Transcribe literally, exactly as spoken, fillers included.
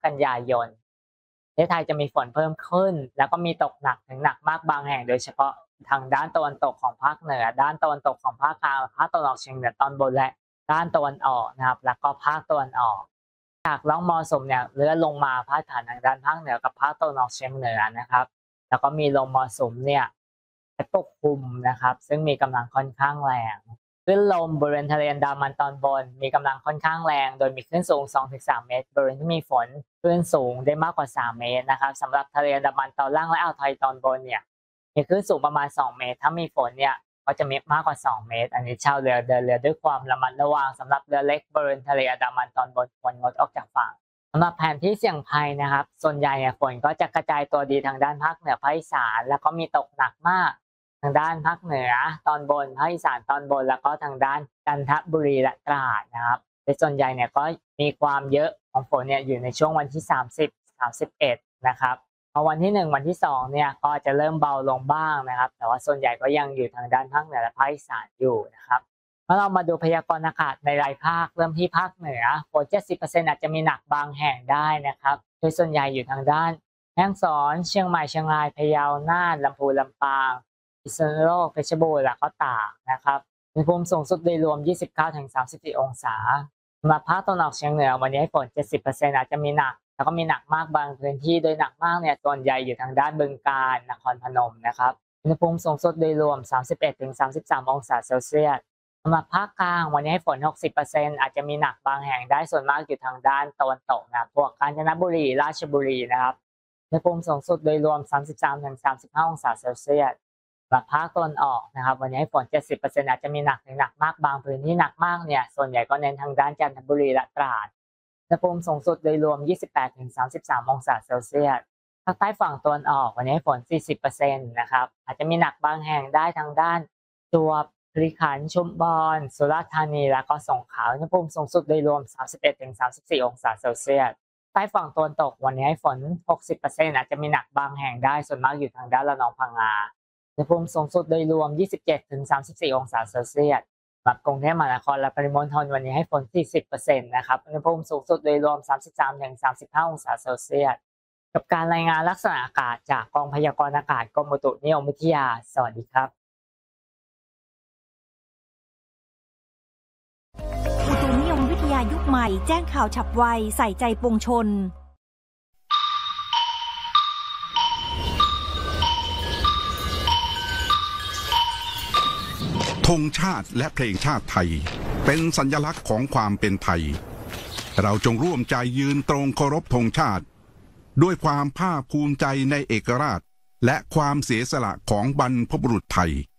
กันยายนประเทศไทยจะมีฝนเพิ่มขึ้นแล้วก็มีตกหนักถึงหนักมากบางแห่งโดยเฉพาะทางด้านตะวันตกของภาคเหนือด้านตะวันตกของภาคกลางภาคตะวันออกเฉียงเหนือตอนบนและด้านตะวันออกนะครับแล้วก็ภาคตะวันออกจากร่องมรสุมเนี่ยเลื่อนลงมาพาดผ่านทางด้านภาคเหนือกับภาคตะวันออกเฉียงเหนือนะครับแล้วก็มีลมมรสุมเนี่ยปกคลุมนะครับซึ่งมีกำลังค่อนข้างแรงคลื่นลมบริเวณทะเลอันดามันตอนบนมีกำลังค่อนข้างแรงโดยมีคลื่นสูง สองถึงสาม เมตรบริเวณที่มีฝนคลื่นสูงได้มากกว่าสามเมตรนะครับสำหรับทะเลอันดามันตอนล่างและอ่าวไทยตอนบนเนี่ยมีคลื่นสูงประมาณสองเมตรถ้ามีฝนเนี่ยก็จะมีมากกว่าสองเมตรอันนี้ชาวเรือเดินเรือด้วยความระมัดระวังสำหรับเรือเล็กบริเวณทะเลอันดามันตอนบนควรงดออกจากฝั่งสำหรับแผนที่เสี่ยงภัยนะครับส่วนใหญ่ฝนก็จะกระจายตัวดีทางด้านภาคเหนือภาคอีสานแล้วก็มีตกหนักมากทางด้านภาคเหนือตอนบนภาคอีสานตอนบนแล้วก็ทางด้านจันทบุรีและตราดนะครับในส่วนใหญ่เนี่ยก็มีความเยอะของฝนเนี่ยอยู่ในช่วงวันที่สามสิบ สามสิบเอ็ดนะครับพอวันที่หนึ่งวันที่สองเนี่ยก็จะเริ่มเบาลงบ้างนะครับแต่ว่าส่วนใหญ่ก็ยังอยู่ทางด้านภาคเหนือและภาคอีสานอยู่นะครับเมื่อเรามาดูพยากรณ์อากาศในรายภาคเริ่มที่ภาคเหนือฝน เจ็ดสิบเปอร์เซ็นต์ อาจจะมีหนักบางแห่งได้นะครับโดยส่วนใหญ่อยู่ทางด้านแม่ฮ่องสอนเชียงใหม่เชียงรายพะเยาน่านลำพูนลำปางพิษณุโลกเพชรบูรณ์และก็ตากนะครับอุณหภูมิสูงสุดโดยรวม ยี่สิบเก้าถึงสามสิบสี่ องศาสำหรับภาคตะวันออกเฉียงเหนือวันนี้ฝน เจ็ดสิบเปอร์เซ็นต์ อาจจะมีหนักแล้วก็มีหนักมากบางพื้นที่โดยหนักมากเนี่ยส่วนใหญ่อยู่ทางด้านบึงกาฬนครพนมนะครับอุณหภูมิสูงสุดโดยรวม สามสิบเอ็ดถึงสามสิบสาม องศาเซลเซียสสำหรับภาคกลางวันนี้ฝน หกสิบเปอร์เซ็นต์ อาจจะมีหนักบางแห่งได้ส่วนมากอยู่ทางด้านตะวันตกนะพวกกาญจนบุรีราชบุรีนะครับอุณหภูมิสูงสุดโดยรวม สามสิบสามถึงสามสิบห้า องศาเซลเซียสสำหรับภาคตะวันออกนะครับวันนี้ฝน เจ็ดสิบเปอร์เซ็นต์ อาจจะมีหนักถึงหนักมากบางพื้นที่หนักมากเนี่ยส่วนใหญ่ก็เน้นทางด้านจันทบุรีและตราดอุณหภูมิสูงสุดโดยรวม ยี่สิบแปดถึงสามสิบสาม องศาเซลเซียสภาคใต้ฝั่งตะวันออกวันนี้ฝน สี่สิบเปอร์เซ็นต์ นะครับอาจจะมีหนักบางแห่งได้ทางด้านจวบคีรีขันธ์ชุมพรสุราษฎร์ธานีและก็สงขลาอุณหภูมิสูงสุดโดยรวม สามสิบเอ็ดถึงสามสิบสี่ องศาเซลเซียสใต้ฝั่งตะวันตกวันนี้ฝน หกสิบเปอร์เซ็นต์ อาจจะมีหนักบางแห่งได้ส่วนมากอยู่ทางด้านระนองพังงาอุณหภูมิสูงสุดโดยรวม ยี่สิบเจ็ดถึงสามสิบสี่ องศาเซลเซียสสำหรับกรุงเทพมหานครและปริมณฑลวันนี้ให้ฝน สี่สิบเปอร์เซ็นต์ นะครับอุณหภูมิสูงสุดโดยรวม สามสิบสามถึงสามสิบห้า องศาเซลเซียสกับการรายงานลักษณะอากาศจากกองพยากรณ์อากาศกรมอุตุนิยมวิทยาสวัสดีครับอุตุนิยมวิทยายุคใหม่แจ้งข่าวฉับไวใส่ใจปวงชนธงชาติและเพลงชาติไทยเป็นสัญลักษณ์ของความเป็นไทยเราจงร่วมใจยืนตรงเคารพธงชาติด้วยความภาคภูมิใจในเอกราชและความเสียสละของบรรพบุรุษไทย